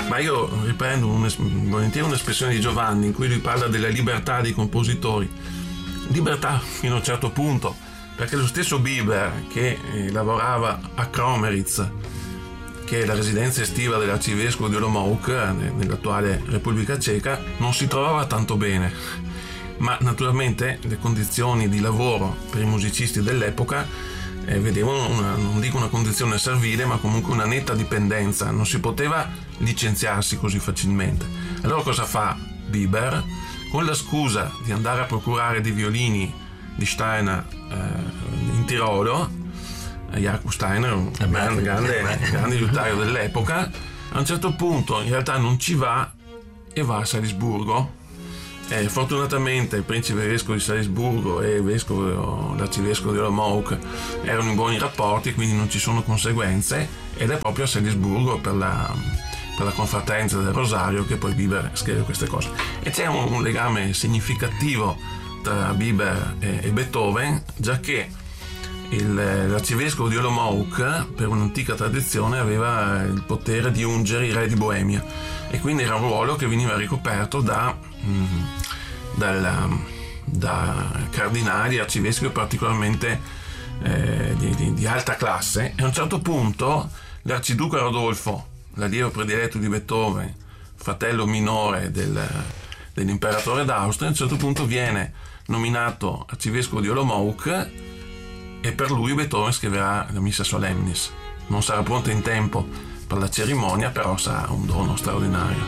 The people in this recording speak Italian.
Ma io riprendo volentieri un'espressione di Giovanni in cui lui parla della libertà dei compositori. Libertà fino a un certo punto, perché lo stesso Bieber che lavorava a Kromeritz, che è la residenza estiva dell'arcivescovo di Olomouc nell'attuale Repubblica Ceca, non si trovava tanto bene, ma naturalmente le condizioni di lavoro per i musicisti dell'epoca vedevano non dico una condizione servile, ma comunque una netta dipendenza, non si poteva licenziarsi così facilmente. Allora cosa fa Bieber? Con la scusa di andare a procurare dei violini di Steiner in Tirolo, Jakob Steiner, un grande liutaio dell'epoca, a un certo punto in realtà non ci va e va a Salisburgo. Fortunatamente il principe vescovo di Salisburgo e l'arcivescovo di Olomouc erano in buoni rapporti, quindi non ci sono conseguenze, ed è proprio a Salisburgo per la confraternita del Rosario che poi Bieber scrive queste cose. E c'è un legame significativo tra Bieber e Beethoven, già che l'arcivescovo di Olomouc, per un'antica tradizione, aveva il potere di ungere i re di Boemia, e quindi era un ruolo che veniva ricoperto da cardinali, arcivescovi particolarmente di alta classe. E a un certo punto l'arciduca Rodolfo, l'allievo prediletto di Beethoven, fratello minore dell'imperatore d'Austria, a un certo punto viene nominato arcivescovo di Olomouc, e per lui Beethoven scriverà la Missa Solemnis. Non sarà pronta in tempo per la cerimonia, però sarà un dono straordinario.